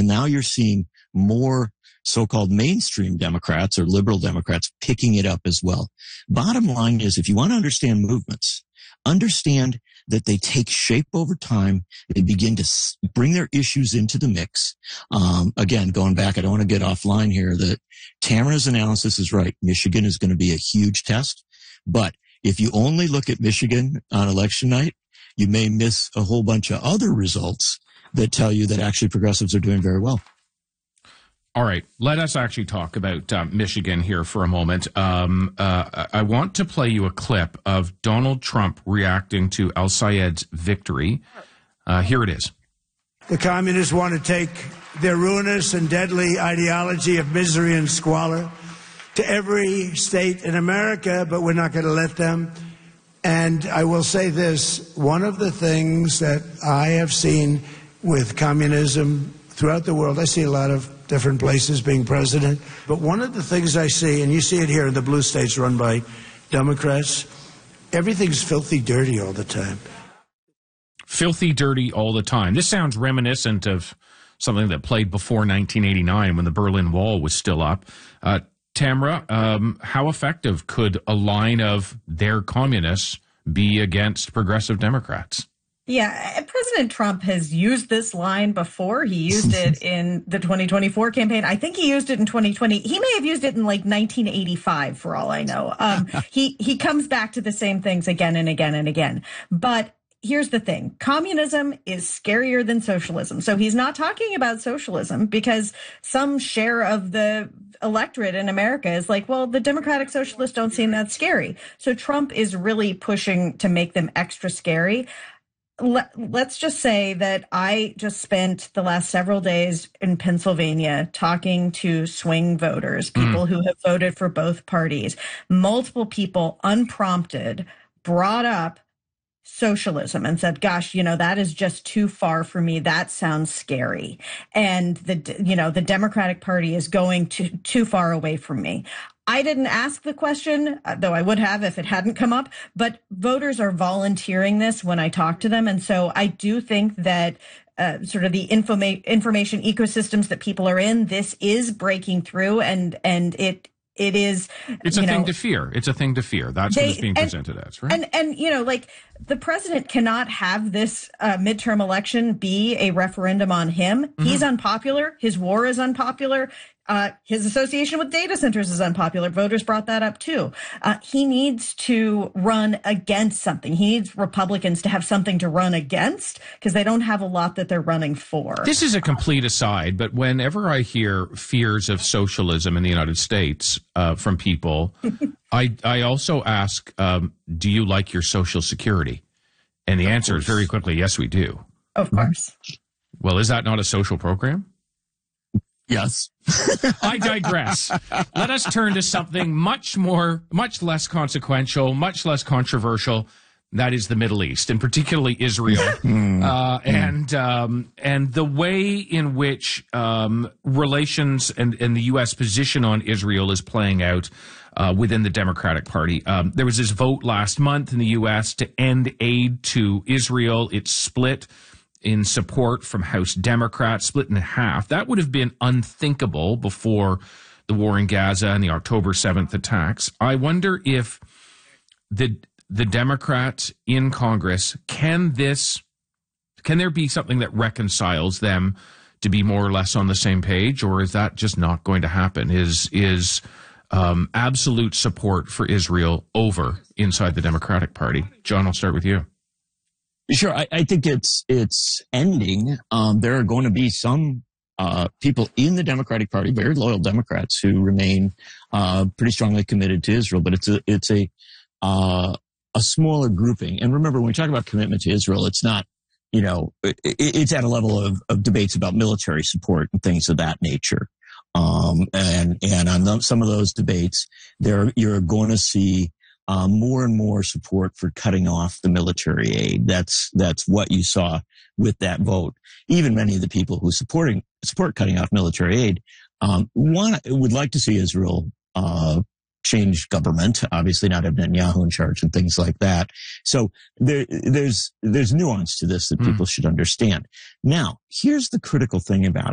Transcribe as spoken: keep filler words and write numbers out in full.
And now you're seeing more so-called mainstream Democrats or liberal Democrats picking it up as well. Bottom line is, if you want to understand movements, understand that they take shape over time. They begin to bring their issues into the mix. Um, again, going back, I don't want to get offline here, that Tamara's analysis is right. Michigan is going to be a huge test. But if you only look at Michigan on election night, you may miss a whole bunch of other results that tell you that actually progressives are doing very well. All right, let us actually talk about uh, Michigan here for a moment. Um, uh, I want to play you a clip of Donald Trump reacting to El-Sayed's victory. Uh, here it is. The communists want to take their ruinous and deadly ideology of misery and squalor to every state in America, but we're not going to let them. And I will say this, one of the things that I have seen with communism throughout the world, I see a lot of different places being president, but one of the things I see, and you see it here in the blue states run by Democrats, everything's filthy dirty all the time. Filthy dirty all the time. This sounds reminiscent of something that played before nineteen eighty-nine when the Berlin Wall was still up. Uh, Tamara, um, how effective could a line of their communists be against progressive Democrats? Yeah, President Trump has used this line before. He used it in the twenty twenty-four campaign. I think he used it in twenty twenty. He may have used it in like nineteen eighty-five, for all I know. Um, he, he comes back to the same things again and again and again. But here's the thing. Communism is scarier than socialism. So he's not talking about socialism because some share of the electorate in America is like, well, the Democratic Socialists don't seem that scary. So Trump is really pushing to make them extra scary. Let's just say that I just spent the last several days in Pennsylvania talking to swing voters, people mm. who have voted for both parties. Multiple people, unprompted, brought up socialism and said, gosh, you know, that is just too far for me. That sounds scary. And the, you know, the Democratic Party is going too, too far away from me. I didn't ask the question, though I would have if it hadn't come up, but voters are volunteering this when I talk to them. And so I do think that uh, sort of the informa- information ecosystems that people are in, this is breaking through, and and it it is. It's a you know, thing to fear. It's a thing to fear. That's they, what it's being presented and, as, right? And, and, you know, like the president cannot have this uh, midterm election be a referendum on him. Mm-hmm. He's unpopular. His war is unpopular. Uh, his association with data centers is unpopular. Voters brought that up, too. Uh, he needs to run against something. He needs Republicans to have something to run against because they don't have a lot that they're running for. This is a complete aside, but whenever I hear fears of socialism in the United States uh, from people, I, I also ask, um, do you like your Social Security? And the answer is very quickly, yes, we do. Of course. Well, is that not a social program? Yes. I digress. Let us turn to something much more, much less consequential, much less controversial. That is the Middle East, and particularly Israel, uh, and um, and the way in which um, relations and, and the U S position on Israel is playing out uh, within the Democratic Party. Um, there was this vote last month in the U S to end aid to Israel. It split in support from House Democrats, split in half. That would have been unthinkable before the war in Gaza and the October seventh attacks. I wonder if the the Democrats in Congress, can this, can there be something that reconciles them to be more or less on the same page, or is that just not going to happen? Is is um, absolute support for Israel over inside the Democratic Party? John, I'll start with you. Sure. I, I think it's, it's ending. Um, there are going to be some, uh, people in the Democratic Party, very loyal Democrats, who remain, uh, pretty strongly committed to Israel, but it's a, it's a, uh, a smaller grouping. And remember, when we talk about commitment to Israel, it's not, you know, it, it's at a level of, of debates about military support and things of that nature. Um, and, and on the, some of those debates, there, you're going to see, Uh, more and more support for cutting off the military aid. That's that's what you saw with that vote. Even many of the people who supporting support cutting off military aid um, want would like to see Israel uh, change government. Obviously, not have Netanyahu in charge and things like that. So there, there's there's nuance to this that people mm. should understand. Now, here's the critical thing about it.